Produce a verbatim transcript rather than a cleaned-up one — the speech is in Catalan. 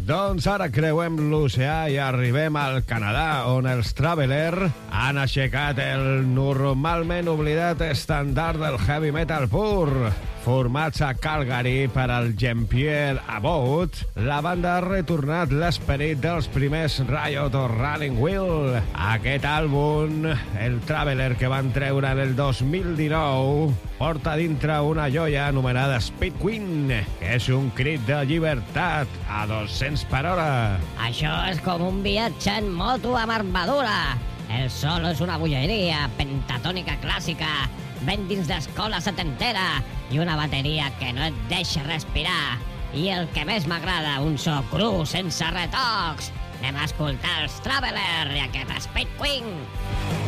Doncs ara creuem l'oceà i arribem al Canadà, on els Traveler han aixecat el normalment oblidat estàndard del heavy metal pur. Formats a Calgary per al Jean-Pierre Abbott, la banda ha retornat l'esperit dels primers Riot o Running Wheel. Aquest àlbum, el Traveler, que van treure en el dos mil dinou, porta dintre una joia anomenada Speed Queen, que és un crit de llibertat a dos-cents per hora. Això és com un viatge en moto amb armadura. El solo és una bogeria pentatònica clàssica, ben dins d'escola setentera, i una bateria que no et deixa respirar. I el que més m'agrada, un so cru, sense retocs. Anem a escoltar els Traveler i aquest Speed Queen.